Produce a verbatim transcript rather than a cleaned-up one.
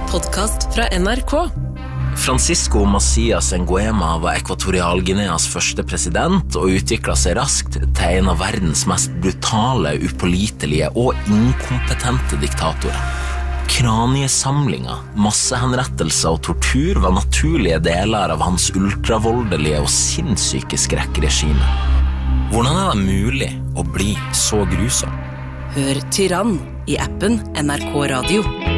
podcast fra N R K. Francisco Macias Nguema var Ekvatorial-Guineas første president og utviklet seg raskt til en av verdens mest brutale, upålitelige og inkompetente diktatorer. Kraniesamlinger, massehenrettelser og tortur var naturlige deler av hans ultravoldelige og sinnssyke skrekkregime. Hvordan er det mulig å bli så grusom? Hør Tyrann i appen N R K Radio.